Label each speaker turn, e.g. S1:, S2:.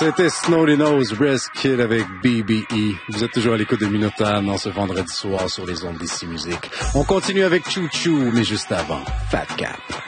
S1: C'était Snowdy Nose, Breast Kid avec BBE. Vous êtes toujours à l'écoute de Minotaur dans ce vendredi soir sur les ondes d'Ici Musique. On continue avec Chou Chou, mais juste avant, Fat Cap.